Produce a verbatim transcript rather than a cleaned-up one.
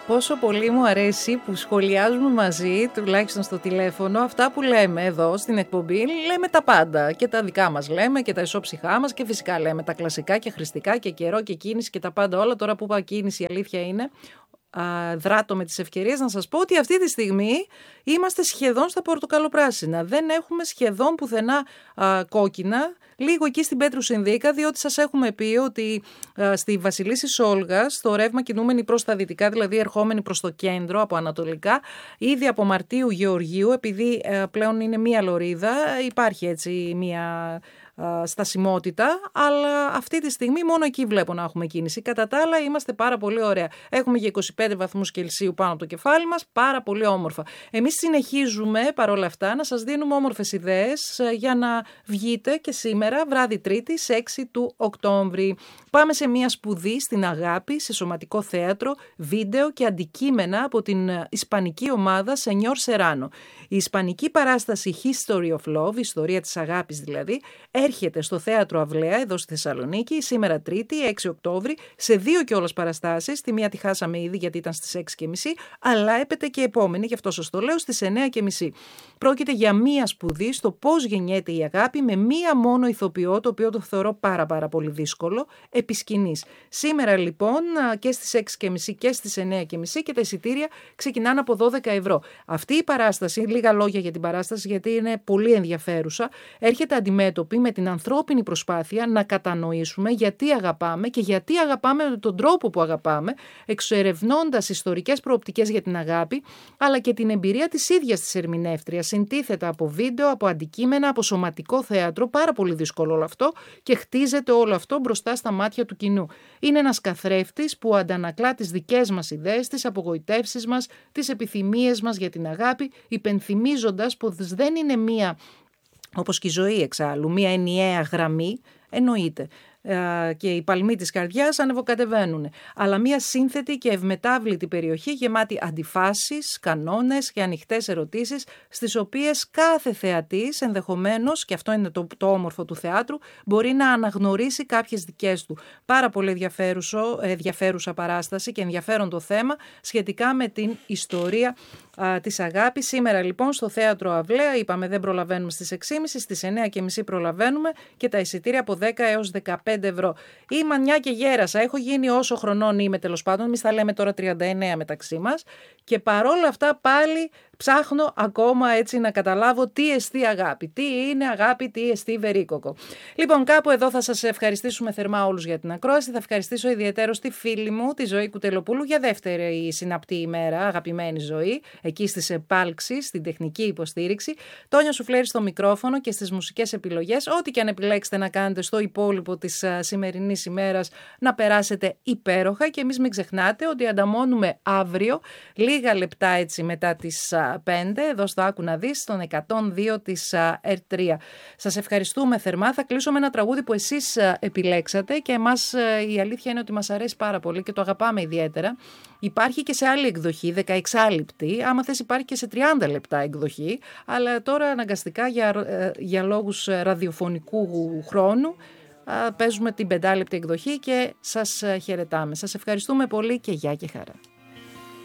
Πόσο πολύ μου αρέσει που σχολιάζουμε μαζί, τουλάχιστον στο τηλέφωνο, αυτά που λέμε εδώ στην εκπομπή. Λέμε τα πάντα. Και τα δικά μας λέμε και τα ισόψυχά μας και φυσικά λέμε τα κλασικά και χρηστικά και καιρό και κίνηση και τα πάντα όλα. Τώρα που είπα κίνηση, η αλήθεια είναι, α, δράτω με τις ευκαιρίες να σας πω ότι αυτή τη στιγμή είμαστε σχεδόν στα πορτοκαλοπράσινα. Δεν έχουμε σχεδόν πουθενά α, κόκκινα. Λίγο εκεί στην Πέτρου Συνδίκα, διότι σας έχουμε πει ότι α, στη Βασιλίσσης Όλγας, το ρεύμα κινούμενοι προς τα δυτικά, δηλαδή ερχόμενοι προς το κέντρο από ανατολικά, ήδη από Μαρτίου Γεωργίου, επειδή α, πλέον είναι μία λωρίδα, υπάρχει έτσι μία α, στασιμότητα, αλλά αυτή τη στιγμή μόνο εκεί βλέπω να έχουμε κίνηση. Κατά τα άλλα είμαστε πάρα πολύ ωραία. Έχουμε για είκοσι πέντε βαθμούς Κελσίου πάνω από το κεφάλι μας, πάρα πολύ όμορφα. Εμείς συνεχίζουμε παρόλα αυτά να σας δίνουμε όμορφες ιδέες για να βγείτε και σήμερα, βράδυ Τρίτη, έξι του Οκτώβρη. Πάμε σε μια σπουδή στην αγάπη, σε σωματικό θέατρο, βίντεο και αντικείμενα από την ισπανική ομάδα Señor Serrano. Η ισπανική παράσταση History of Love, ιστορία της αγάπης δηλαδή, έρχεται στο Θέατρο Αυλαία εδώ στη Θεσσαλονίκη σήμερα Τρίτη, έξι Οκτώβρη, σε δύο κιόλας παραστάσεις. Τη μία τη χάσαμε ήδη γιατί ήταν στις έξι και μισή, αλλά έπεται και επόμενη, γι' αυτό σας το λέω, στις εννέα και μισή. Πρόκειται για μία σπουδή στο πώς γεννιέται η αγάπη με μία μόνο ηθοποιό, το οποίο το θεωρώ πάρα πάρα πολύ δύσκολο, επί σκηνής. Σήμερα λοιπόν και στις έξι και μισή και στις εννέα και μισή και τα εισιτήρια ξεκινάνε από δώδεκα ευρώ. Αυτή η παράσταση, λίγα λόγια για την παράσταση γιατί είναι πολύ ενδιαφέρουσα, έρχεται αντιμέτωπη με την ανθρώπινη προσπάθεια να κατανοήσουμε γιατί αγαπάμε και γιατί αγαπάμε με τον τρόπο που αγαπάμε, εξερευνώντας ιστορικές προοπτικές για την αγάπη, αλλά και την εμπειρία της ίδιας της ερμηνεύτριας, συντίθετα από βίντεο, από αντικείμενα, από σωματικό θέατρο, πάρα πολύ δύσκολο όλο αυτό και χτίζεται όλο αυτό μπροστά στα μάτια του κοινού. Είναι ένας καθρέφτης που αντανακλά τις δικές μας ιδέες, τις απογοητεύσεις μας, τις επιθυμίες μας για την αγάπη, υπενθυμίζοντας πως δεν είναι μία, όπως και η ζωή εξάλλου, μία ενιαία γραμμή, εννοείται, και οι παλμοί της καρδιάς ανεβοκατεβαίνουν. Αλλά μια σύνθετη και ευμετάβλητη περιοχή γεμάτη αντιφάσεις, κανόνες και ανοιχτές ερωτήσεις, στις οποίες κάθε θεατής ενδεχομένως, και αυτό είναι το, το όμορφο του θεάτρου, μπορεί να αναγνωρίσει κάποιες δικές του. Πάρα πολύ ενδιαφέρουσα παράσταση και ενδιαφέρον το θέμα σχετικά με την ιστορία α, της αγάπης. Σήμερα λοιπόν στο Θέατρο Αυλαία, είπαμε δεν προλαβαίνουμε στις έξι και μισή, στις εννέα και μισή προλαβαίνουμε και τα εισιτήρια από δέκα έως δεκαπέντε ευρώ. Είμαι μια και γέρασα, έχω γίνει όσο χρονών είμαι τέλος πάντων, εμείς τα λέμε τώρα τριάντα εννέα μεταξύ μας και παρόλα αυτά πάλι ψάχνω ακόμα έτσι να καταλάβω τι εστί αγάπη, τι είναι αγάπη, τι εστί βερίκοκο. Λοιπόν, κάπου εδώ θα σας ευχαριστήσουμε θερμά όλους για την ακρόαση. Θα ευχαριστήσω ιδιαίτερος τη φίλη μου, τη Ζωή Κουτελοπούλου, για δεύτερη συναπτή ημέρα, αγαπημένη Ζωή, εκεί στις επάλξεις, στην τεχνική υποστήριξη. Τόνια Σουφλέρη στο μικρόφωνο και στις μουσικές επιλογές. Ό,τι και αν επιλέξετε να κάνετε στο υπόλοιπο της σημερινής ημέρας, να περάσετε υπέροχα και εμείς μην ξεχνάτε ότι ανταμώνουμε αύριο, λίγα λεπτά έτσι μετά τις πέντε, εδώ στο Άκου να δεις, στον εκατόν δύο της ερ τρία. Σας ευχαριστούμε θερμά. Θα κλείσω με ένα τραγούδι που εσείς επιλέξατε και εμάς η αλήθεια είναι ότι μας αρέσει πάρα πολύ και το αγαπάμε ιδιαίτερα. Υπάρχει και σε άλλη εκδοχή, δεκαεξάλεπτη, άμα θες υπάρχει και σε τριάντα λεπτά εκδοχή, αλλά τώρα αναγκαστικά για, για λόγους ραδιοφωνικού χρόνου παίζουμε την πεντάλεπτη εκδοχή και σας χαιρετάμε. Σας ευχαριστούμε πολύ και γεια και χαρά.